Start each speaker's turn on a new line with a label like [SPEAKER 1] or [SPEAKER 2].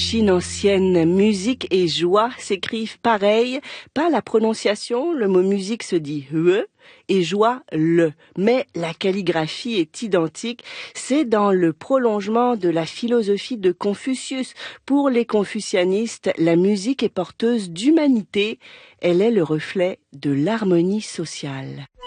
[SPEAKER 1] Chine ancienne, musique et joie s'écrivent pareil. Pas la prononciation, le mot musique se dit hue et joie le. Mais la calligraphie est identique. C'est dans le prolongement de la philosophie de Confucius. Pour les confucianistes, la musique est porteuse d'humanité. Elle est le reflet de l'harmonie sociale.